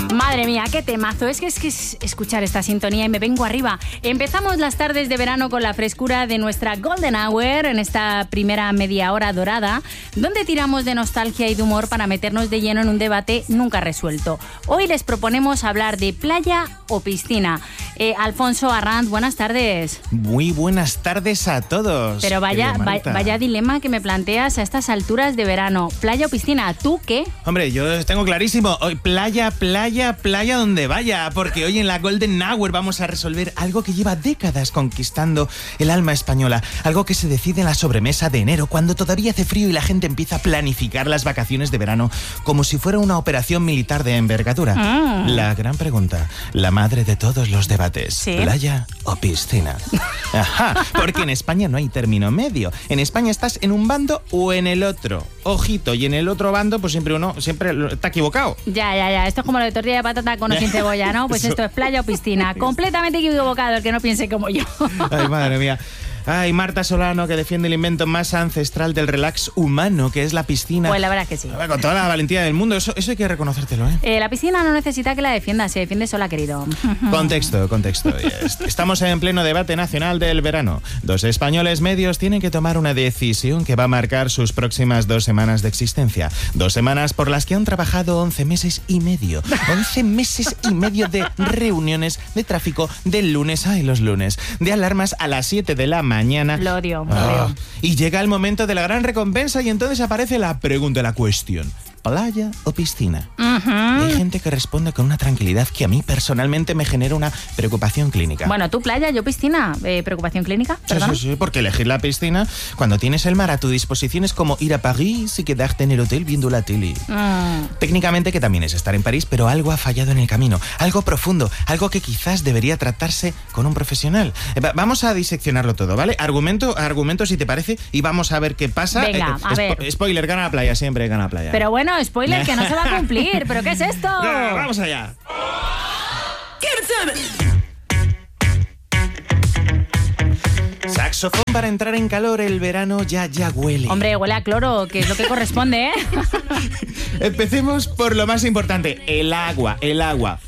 Madre mía, qué temazo. Es que escuchar esta sintonía y me vengo arriba. Empezamos las tardes de verano con la frescura de nuestra Golden Hour en esta primera media hora dorada, donde tiramos de nostalgia y de humor para meternos de lleno en un debate nunca resuelto. Hoy les proponemos hablar de playa o piscina. Alfonso Arranz, buenas tardes. Muy buenas tardes a todos. Pero vaya dilema que me planteas a estas alturas de verano. ¿Playa o piscina? ¿Tú qué? Hombre, yo tengo clarísimo. Hoy playa donde vaya. Porque hoy en la Golden Hour vamos a resolver algo que lleva décadas conquistando el alma española. Algo que se decide en la sobremesa de enero, cuando todavía hace frío y la gente empieza a planificar las vacaciones de verano como si fuera una operación militar de envergadura. La gran pregunta, la madre de todos los debates. ¿Sí? ¿Playa o piscina? Ajá, porque en España no hay término medio. En España estás en un bando o en el otro. Ojito, y en el otro bando pues siempre está equivocado. Ya. Esto es como la de tortilla de patata con o sin cebolla, ¿no? Pues esto es playa o piscina. Completamente equivocado el que no piense como yo. Ay, madre mía. Ay, Marta Solano, que defiende el invento más ancestral del relax humano, que es la piscina. Pues la verdad es que sí. Con toda la valentía del mundo, eso hay que reconocértelo, ¿eh? La piscina no necesita que la defienda, se defiende sola, querido. Contexto. Estamos en pleno debate nacional del verano. 2 españoles medios tienen que tomar una decisión que va a marcar sus próximas 2 semanas de existencia. 2 semanas por las que han trabajado 11 meses y medio. 11 meses y medio de reuniones, de tráfico, del lunes, los lunes, de alarmas a las 7 de la mañana. Lo odio. Y llega el momento de la gran recompensa y entonces aparece la pregunta, la cuestión. ¿Playa o piscina? Hay gente que responde con una tranquilidad que a mí personalmente me genera una preocupación clínica. Bueno, tú playa, yo piscina. ¿Preocupación clínica? Sí, porque elegir la piscina cuando tienes el mar a tu disposición es como ir a París y quedarte en el hotel viendo la tele. Técnicamente que también es estar en París, pero algo ha fallado en el camino. Algo profundo, algo que quizás debería tratarse con un profesional. Vamos a diseccionarlo todo, ¿vale? Argumento si te parece, y vamos a ver qué pasa. Venga, a ver. Spoiler, gana la playa, siempre gana la playa. Pero bueno, spoiler, que no se va a cumplir. ¿Pero qué es esto? No, vamos allá. Saxofón para entrar en calor, el verano ya huele. Hombre, huele a cloro, que es lo que corresponde, ¿eh? Empecemos por lo más importante, el agua. El agua,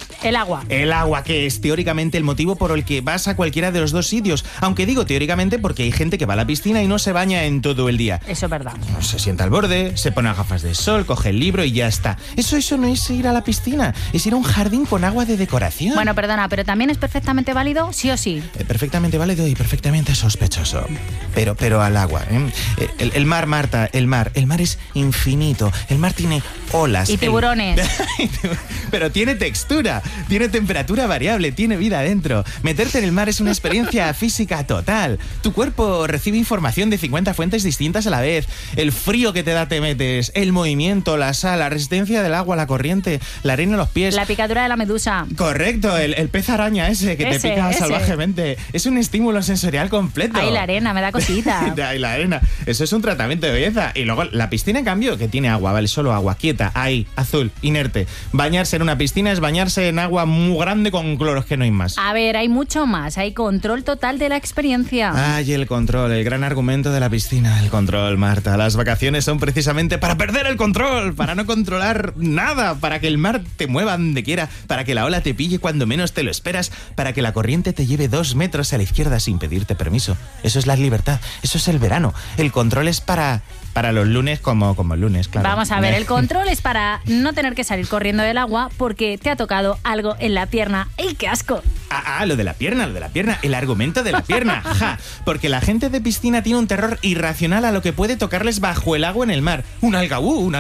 que es teóricamente el motivo por el que vas a cualquiera de los 2 sitios. Aunque digo teóricamente porque hay gente que va a la piscina y no se baña en todo el día. Eso es verdad. Se sienta al borde, se pone gafas de sol, coge el libro y ya está. Eso no es ir a la piscina, es ir a un jardín con agua de decoración. Bueno, perdona, pero también es perfectamente válido, sí o sí. Perfectamente válido y perfectamente sospechoso. Pero al agua, ¿eh? El mar, Marta, el mar es infinito. El mar tiene olas. Y tiburones. Pero tiene textura. Tiene temperatura variable, tiene vida adentro. Meterte en el mar es una experiencia física total. Tu cuerpo recibe información de 50 fuentes distintas a la vez. El frío que te da te metes, el movimiento, la sal, la resistencia del agua, la corriente, la arena en los pies. La picadura de la medusa. Correcto, el pez araña ese que te pica salvajemente. Es un estímulo sensorial completo. Ay, la arena, me da cosita. Ay, la arena. Eso es un tratamiento de belleza. Y luego la piscina, en cambio, que tiene agua, ¿vale? Solo agua, quieta, ahí, azul, inerte. Bañarse en una piscina es bañarse en agua muy grande con cloro, es que no hay más. A ver, hay mucho más, hay control total de la experiencia. Ay, el control, el gran argumento de la piscina, el control, Marta. Las vacaciones son precisamente para perder el control, para no controlar nada, para que el mar te mueva donde quiera, para que la ola te pille cuando menos te lo esperas, para que la corriente te lleve 2 metros a la izquierda sin pedirte permiso. Eso es la libertad, eso es el verano. El control es para los lunes como el lunes, claro. Vamos a ver, el control es para no tener que salir corriendo del agua porque te ha tocado algo en la pierna. ¡Ay, qué asco! Lo de la pierna, el argumento de la pierna. Ja, porque la gente de piscina tiene un terror irracional a lo que puede tocarles bajo el agua en el mar. Un alga.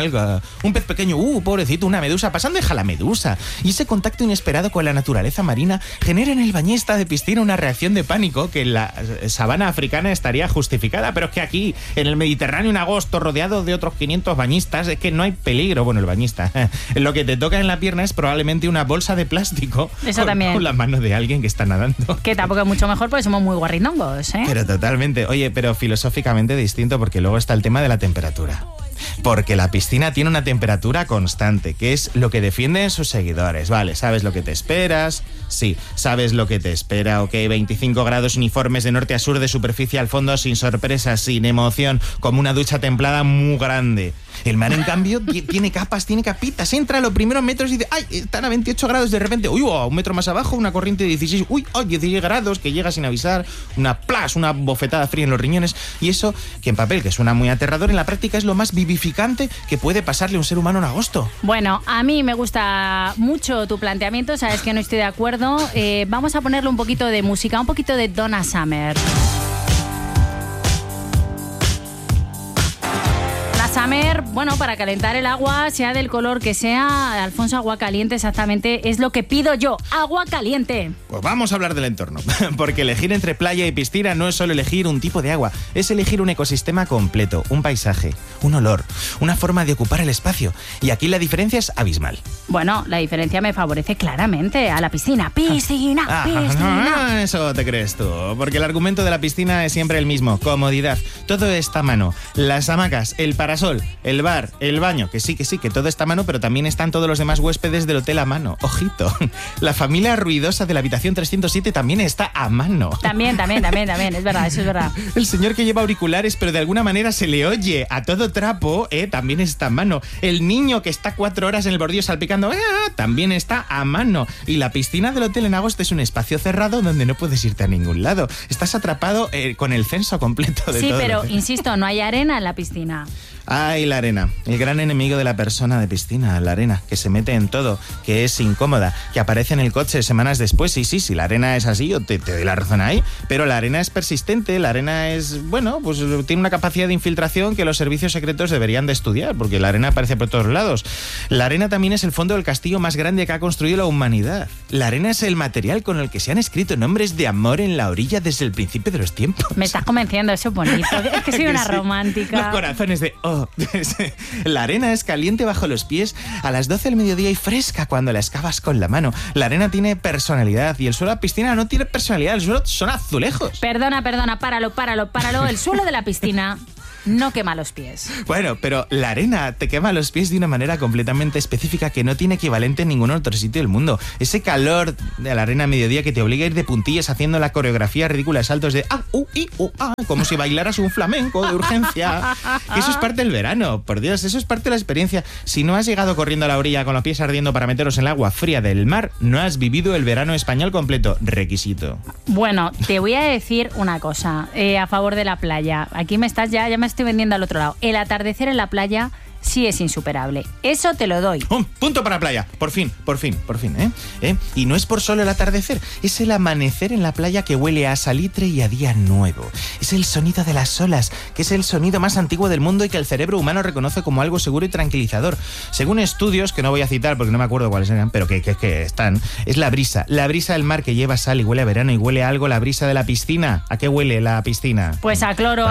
Un pez pequeño, pobrecito, una medusa. Pasan deja la medusa. Y ese contacto inesperado con la naturaleza marina genera en el bañista de piscina una reacción de pánico que en la sabana africana estaría justificada. Pero es que aquí, en el Mediterráneo, en agosto, rodeado de otros 500 bañistas, es que no hay peligro. Bueno, el bañista. Lo que te toca en la pierna es probablemente una bolsa de plástico. Eso también. Con las manos de alguien que está nadando. Que tampoco es mucho mejor porque somos muy guarrindongos, ¿eh? Pero totalmente. Oye, pero filosóficamente distinto porque luego está el tema de la temperatura. Porque la piscina tiene una temperatura constante, que es lo que defienden sus seguidores. Vale, ¿sabes lo que te esperas? Sí, sabes lo que te espera. Ok, 25 grados uniformes de norte a sur, de superficie al fondo, sin sorpresas, sin emoción, como una ducha templada muy grande. El mar, en cambio, tiene capas, tiene capitas. Entra a los primeros metros y dice, ¡ay! Están a 28 grados. De repente, ¡uy! Un metro más abajo, una corriente de 16. ¡Uy! 16 grados, que llega sin avisar. Una bofetada fría en los riñones. Y eso, que en papel, que suena muy aterrador, en la práctica es lo más vivificante que puede pasarle a un ser humano en agosto. Bueno, a mí me gusta mucho tu planteamiento. Sabes que no estoy de acuerdo. Vamos a ponerle un poquito de música, un poquito de Donna Summer. Summer, bueno, para calentar el agua, sea del color que sea, Alfonso, agua caliente exactamente es lo que pido yo, agua caliente. Pues vamos a hablar del entorno, porque elegir entre playa y piscina no es solo elegir un tipo de agua, es elegir un ecosistema completo, un paisaje, un olor, una forma de ocupar el espacio. Y aquí la diferencia es abismal. Bueno, la diferencia me favorece claramente a la piscina. Piscina. No, eso te crees tú, porque el argumento de la piscina es siempre el mismo, comodidad. Todo está a mano, las hamacas, el parasol, el bar, el baño, que sí, que todo está a mano, pero también están todos los demás huéspedes del hotel a mano. Ojito, la familia ruidosa de la habitación 307 también está a mano. También, es verdad, eso es verdad. El señor que lleva auriculares, pero de alguna manera se le oye a todo trapo, también está a mano. El niño que está 4 horas en el bordillo salpicando, también está a mano. Y la piscina del hotel en agosto es un espacio cerrado donde no puedes irte a ningún lado. Estás atrapado con el censo completo de todo. Sí, pero insisto, no hay arena en la piscina. Ay, la arena, el gran enemigo de la persona de piscina, la arena, que se mete en todo, que es incómoda, que aparece en el coche semanas después. Sí, la arena es así, yo te doy la razón ahí, pero la arena es persistente, la arena es, bueno, pues tiene una capacidad de infiltración que los servicios secretos deberían de estudiar, porque la arena aparece por todos lados. La arena también es el fondo del castillo más grande que ha construido la humanidad. La arena es el material con el que se han escrito nombres de amor en la orilla desde el principio de los tiempos. Me estás convenciendo, eso es bonito, es que soy una romántica. Los corazones de... La arena es caliente bajo los pies a las 12 del mediodía y fresca cuando la excavas con la mano. La arena tiene personalidad y el suelo de la piscina no tiene personalidad, el suelo son azulejos. Perdona, páralo. El suelo de la piscina no quema los pies. Bueno, pero la arena te quema los pies de una manera completamente específica que no tiene equivalente en ningún otro sitio del mundo. Ese calor de la arena a mediodía que te obliga a ir de puntillas haciendo la coreografía ridícula de saltos de como si bailaras un flamenco de urgencia. Eso es parte del verano, por Dios, eso es parte de la experiencia. Si no has llegado corriendo a la orilla con los pies ardiendo para meteros en el agua fría del mar, no has vivido el verano español completo. Requisito. Bueno, te voy a decir una cosa a favor de la playa. Aquí me estás ya me estoy vendiendo al otro lado. El atardecer en la playa sí es insuperable. Eso te lo doy. Punto para playa. Por fin. Y no es por solo el atardecer, es el amanecer en la playa que huele a salitre y a día nuevo. Es el sonido de las olas, que es el sonido más antiguo del mundo y que el cerebro humano reconoce como algo seguro y tranquilizador. Según estudios, que no voy a citar porque no me acuerdo cuáles eran, pero que están, es la brisa del mar que lleva sal y huele a verano y huele a algo, la brisa de la piscina. ¿A qué huele la piscina? Pues a cloro,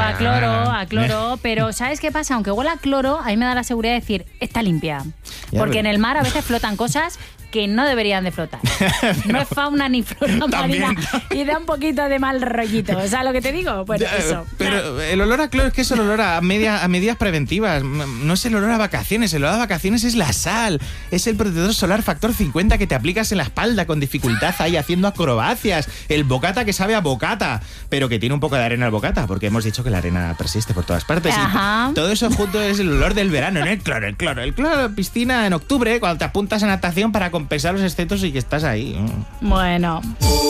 pero ¿sabes qué pasa? Aunque huela a cloro, a mí me da la seguridad de decir, está limpia. Porque en el mar a veces flotan cosas que no deberían de flotar. No es fauna ni flora marina y da un poquito de mal rollito. O sea, lo que te digo, pues eso. Pero el olor a cloro es que es el olor a medidas preventivas. No es el olor a vacaciones. El olor a vacaciones es la sal. Es el protector solar factor 50 que te aplicas en la espalda con dificultad ahí haciendo acrobacias. El bocata que sabe a bocata, pero que tiene un poco de arena al bocata, porque hemos dicho que la arena persiste por todas partes. Y todo eso junto es el olor del verano, ¿no? El cloro de la piscina en octubre, cuando te apuntas a natación para compensar los excesos y que estás ahí. Bueno.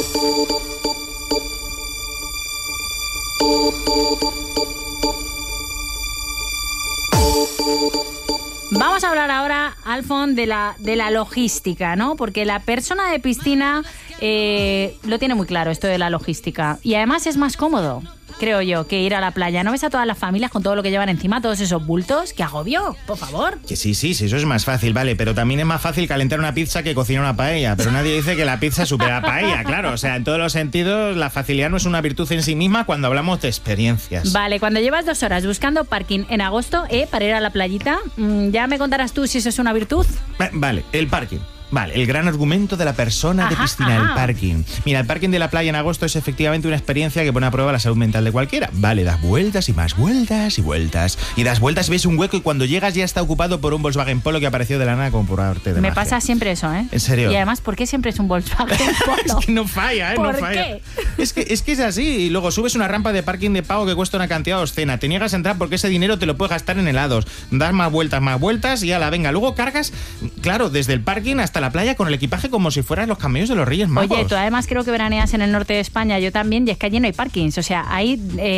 Vamos a hablar ahora, Alfon, de la logística, ¿no? Porque la persona de piscina lo tiene muy claro, esto de la logística. Y además es más cómodo, creo yo, que ir a la playa. ¿No ves a todas las familias con todo lo que llevan encima, todos esos bultos? ¡Qué agobio! Por favor. Que sí, eso es más fácil, vale, pero también es más fácil calentar una pizza que cocinar una paella. Pero nadie dice que la pizza supera la paella, claro. O sea, en todos los sentidos, la facilidad no es una virtud en sí misma cuando hablamos de experiencias. Vale, cuando llevas 2 horas buscando parking en agosto, para ir a la playita, ¿ya me contarás tú si eso es una virtud? Vale, el parking. Vale, el gran argumento de la persona de piscina, el parking. Mira, el parking de la playa en agosto es efectivamente una experiencia que pone a prueba la salud mental de cualquiera. Vale, das vueltas y más vueltas y vueltas. Y das vueltas y ves un hueco y cuando llegas ya está ocupado por un Volkswagen Polo que apareció de la nada como por arte de magia. Me pasa siempre eso, ¿eh? ¿En serio? Y además, ¿por qué siempre es un Volkswagen Polo? Es que no falla, ¿eh? ¿Por no falla. qué? Es que es así. Y luego subes una rampa de parking de pago que cuesta una cantidad obscena. Te niegas a entrar porque ese dinero te lo puedes gastar en helados. Das más vueltas y ya la venga. Luego cargas, claro, desde el parking hasta la playa con el equipaje como si fueran los camellos de los Reyes Magos. Oye, tú además creo que veraneas en el norte de España, yo también, y es que allí no hay parkings, o sea, hay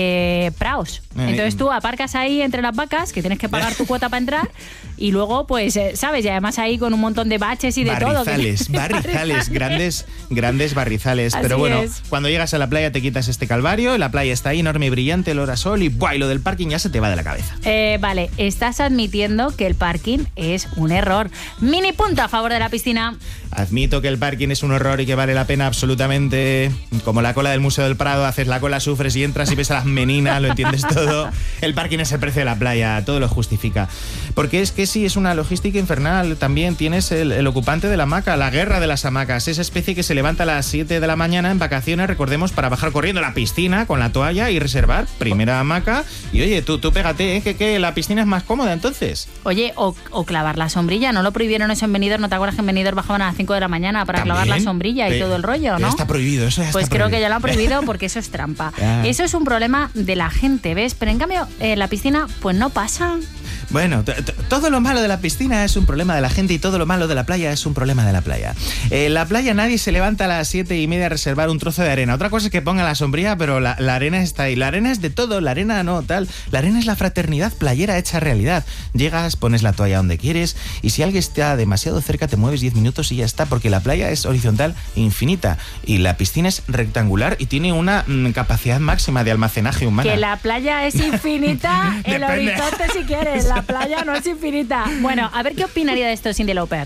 praos. Entonces tú aparcas ahí entre las vacas, que tienes que pagar tu cuota para entrar, y luego, pues, ¿sabes? Y además ahí con un montón de baches y de barrizales, todo. Barrizales, grandes barrizales. Así pero bueno, es. Cuando llegas a la playa te quitas este calvario, la playa está ahí enorme y brillante, el orasol, y ¡buah! Y lo del parking ya se te va de la cabeza. Vale, estás admitiendo que el parking es un error. Mini punto a favor de la piscina. Admito que el parking es un horror y que vale la pena absolutamente. Como la cola del Museo del Prado, haces la cola, sufres y entras y ves a las meninas, lo entiendes todo. El parking es el precio de la playa, todo lo justifica. Porque es que sí, es una logística infernal. También tienes el ocupante de la hamaca, la guerra de las hamacas, esa especie que se levanta a las 7 de la mañana en vacaciones, recordemos, para bajar corriendo a la piscina con la toalla y reservar primera hamaca. Y oye, tú pégate, que la piscina es más cómoda entonces. Oye, o clavar la sombrilla, ¿no lo prohibieron eso en Benidorm? ¿No te acuerdas que en Benidorm bajaban a las 5 de la mañana para ¿También? clavar la sombrilla y todo el rollo, no? Ya está prohibido, eso ya está Pues creo prohibido. que ya lo han prohibido porque eso es trampa. Ya. Eso es un problema de la gente, ¿ves? Pero en cambio, la piscina, pues no pasa. Bueno, todo lo malo de la piscina es un problema de la gente y todo lo malo de la playa es un problema de la playa. En la playa nadie se levanta a las 7:30 a reservar un trozo de arena. Otra cosa es que ponga la sombrilla, pero la arena está ahí. La arena es de todo, la arena no, tal. La arena es la fraternidad playera hecha realidad. Llegas, pones la toalla donde quieres y si alguien está demasiado cerca te mueves 10 minutos y ya está, porque la playa es horizontal e infinita y la piscina es rectangular y tiene una capacidad máxima de almacenaje humana. Que la playa es infinita, el Depende. horizonte si quieres, la playa no es infinita. Bueno, a ver qué opinaría de esto Cyndi Lauper.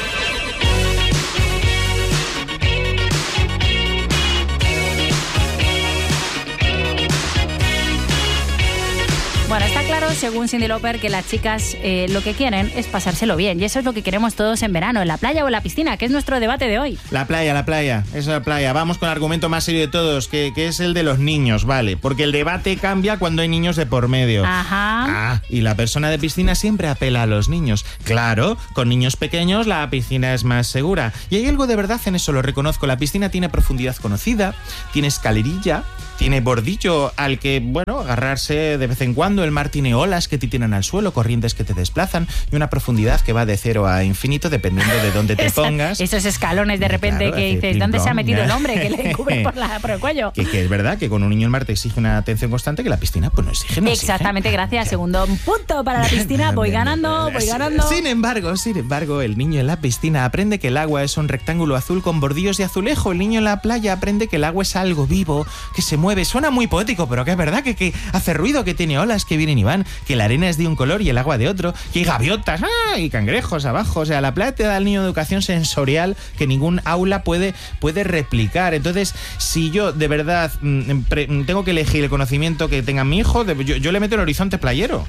Bueno, está claro, según Cyndi Lauper, que las chicas lo que quieren es pasárselo bien. Y eso es lo que queremos todos en verano, en la playa o en la piscina, que es nuestro debate de hoy. La playa, esa es la playa. Vamos con el argumento más serio de todos, que es el de los niños, ¿vale? Porque el debate cambia cuando hay niños de por medio. Ajá. Y la persona de piscina siempre apela a los niños. Claro, con niños pequeños la piscina es más segura. Y hay algo de verdad en eso, lo reconozco. La piscina tiene profundidad conocida, tiene escalerilla, tiene bordillo al que, bueno, agarrarse de vez en cuando. El mar tiene olas que te tiran al suelo, corrientes que te desplazan y una profundidad que va de 0 a infinito dependiendo de dónde te pongas. Esos escalones de repente Claro, que dices, ¿dónde se ha metido el hombre? Que le cubre por el cuello. Que es verdad que con un niño el mar te exige una atención constante que la piscina pues no exige. Exactamente, gracias. Segundo punto para la piscina. Voy ganando. Sin embargo, el niño en la piscina aprende que el agua es un rectángulo azul con bordillos de azulejo. El niño en la playa aprende que el agua es algo vivo, que se mueve. Suena muy poético, pero que es verdad que hace ruido, que tiene olas, que vienen y van, que la arena es de un color y el agua de otro, que hay gaviotas y cangrejos abajo. O sea, la playa te da al niño educación sensorial que ningún aula puede replicar. Entonces, si yo de verdad tengo que elegir el conocimiento que tenga mi hijo, yo le meto el horizonte playero.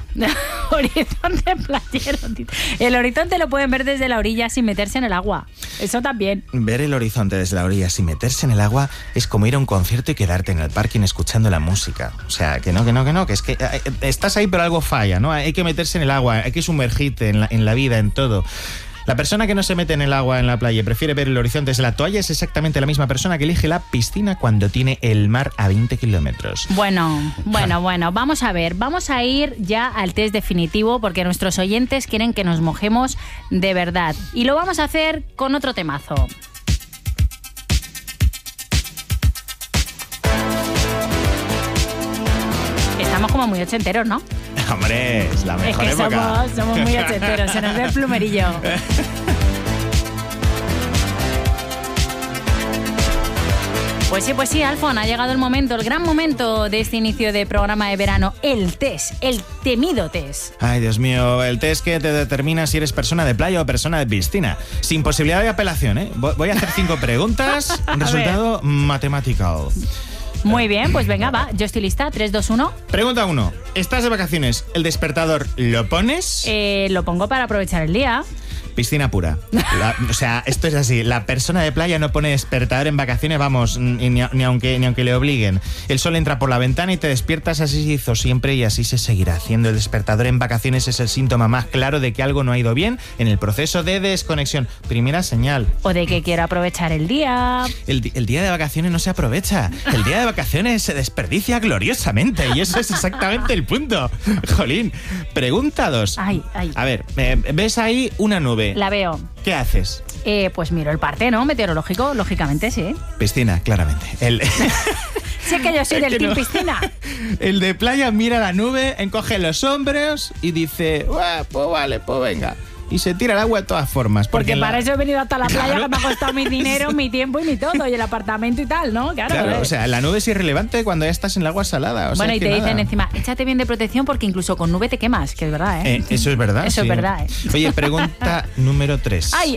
Horizonte playero. El horizonte lo pueden ver desde la orilla sin meterse en el agua. Eso también. Ver el horizonte desde la orilla sin meterse en el agua es como ir a un concierto y quedarte en el parking escuchando la música. O sea, que es que estás ahí pero algo falla, ¿no? Hay que meterse en el agua, hay que sumergirte en la vida, en todo. La persona que no se mete en el agua en la playa y prefiere ver el horizonte desde la toalla es exactamente la misma persona que elige la piscina cuando tiene el mar a 20 kilómetros. Bueno, vamos a ver, vamos a ir ya al test definitivo porque nuestros oyentes quieren que nos mojemos de verdad. Y lo vamos a hacer con otro temazo. Estamos como muy ochenteros, ¿no? Hombre, es la mejor época. Es que somos muy ochenteros, se nos ve el plumerillo. Pues sí, Alfon, ha llegado el momento, el gran momento de este inicio de programa de verano, el test, el temido test. Ay, Dios mío, el test que te determina si eres persona de playa o persona de piscina. Sin posibilidad de apelación, ¿eh? Voy a hacer 5 preguntas, resultado matemático. Muy bien, pues venga, va. Yo estoy lista. 3, 2, 1. Pregunta 1. ¿Estás de vacaciones? ¿El despertador lo pones? Lo pongo para aprovechar el día. Piscina pura. O sea, esto es así. La persona de playa no pone despertador en vacaciones, vamos, ni aunque le obliguen. El sol entra por la ventana y te despiertas, así se hizo siempre y así se seguirá haciendo. El despertador en vacaciones es el síntoma más claro de que algo no ha ido bien en el proceso de desconexión. Primera señal. O de que quiero aprovechar el día. El día de vacaciones no se aprovecha. El día de vacaciones se desperdicia gloriosamente y eso es exactamente el punto. Jolín. Pregunta 2. Ay. A ver, ¿ves ahí una nube? La veo. ¿Qué haces? Pues miro el parte, ¿no? Meteorológico, lógicamente, sí. Piscina, claramente. Sí, es que yo soy del team piscina. El de playa mira la nube, encoge los hombros y dice, pues vale, pues venga. Y se tira al agua de todas formas. Porque para eso he venido hasta la playa, Claro. que me ha costado mi dinero, mi tiempo y mi todo, y el apartamento y tal, ¿no? Claro, o sea, la nube es irrelevante cuando ya estás en el agua salada. O sea, bueno, y que te dicen nada. encima, échate bien de protección porque incluso con nube te quemas, que es verdad, ¿eh? Eso es verdad. Eso sí. es verdad, ¿eh? Oye, pregunta número 3. Ay.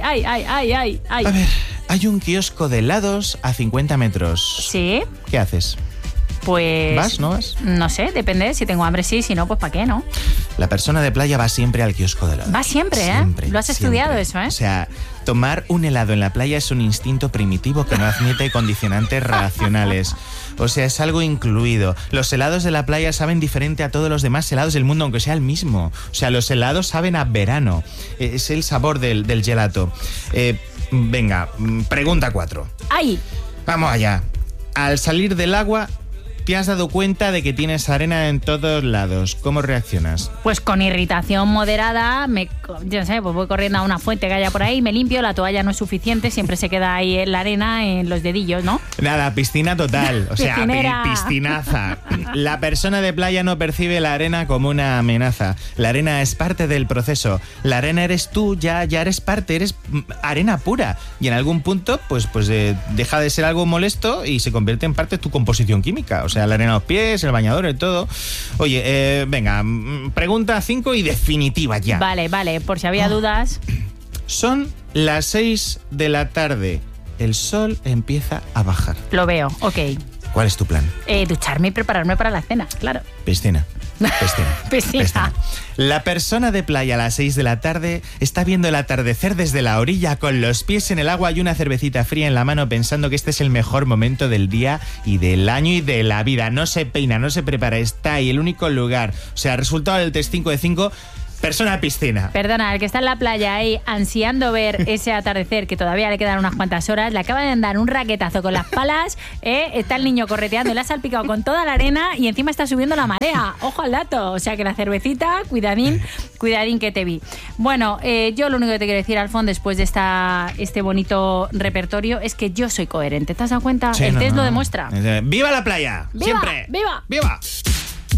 A ver, hay un kiosco de helados a 50 metros. Sí, ¿Qué haces? pues... ¿Vas, no vas? No sé, depende. Si tengo hambre, sí. Si no, pues ¿para qué, no? La persona de playa va siempre al kiosco de helados. Va siempre, ¿eh? Siempre, Lo has siempre. estudiado eso, ¿eh? O sea, tomar un helado en la playa es un instinto primitivo que no admite condicionantes racionales. O sea, es algo incluido. Los helados de la playa saben diferente a todos los demás helados del mundo, aunque sea el mismo. O sea, los helados saben a verano. Es el sabor del gelato. Venga, pregunta 4. ¡Ay! Vamos allá. Al salir del agua, te has dado cuenta de que tienes arena en todos lados. ¿Cómo reaccionas? Pues con irritación moderada, yo no sé, pues voy corriendo a una fuente que haya por ahí, me limpio, la toalla no es suficiente, siempre se queda ahí en la arena, en los dedillos, ¿no? Nada, piscina total. O sea, Piscinera. piscinaza. La persona de playa no percibe la arena como una amenaza. La arena es parte del proceso. La arena eres tú, ya eres parte, eres arena pura. Y en algún punto, pues deja de ser algo molesto y se convierte en parte de tu composición química. O sea, la arena a los pies, el bañador, el todo. Oye, venga, pregunta 5 y definitiva ya. Vale, por si había dudas. Son las 6 de la tarde. El sol empieza a bajar. Lo veo, ok. ¿Cuál es tu plan? Ducharme y prepararme para la cena, claro. Piscina. Piscina. La persona de playa a las 6 de la tarde está viendo el atardecer desde la orilla con los pies en el agua y una cervecita fría en la mano pensando que este es el mejor momento del día y del año y de la vida. No se peina, no se prepara, está ahí, el único lugar. O sea, resultado del test 5 de 5... Persona piscina. Perdona, el que está en la playa ahí ansiando ver ese atardecer, que todavía le quedan unas cuantas horas, le acaba de dar un raquetazo con las palas, está el niño correteando, le ha salpicado con toda la arena y encima está subiendo la marea. Ojo al dato. O sea que la cervecita, cuidadín que te vi. Bueno, yo lo único que te quiero decir, Alfón, después de este bonito repertorio, es que yo soy coherente. ¿Te has dado cuenta? Sí, el test no. lo demuestra. ¡Viva la playa! ¡Viva! ¡Siempre! ¡Viva! ¡Viva!